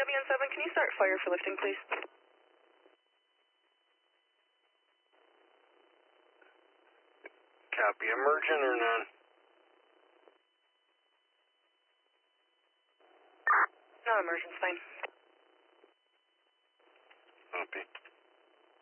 WN7, can you start fire for lifting, please? Copy. Emergent or none? No emergence, fine.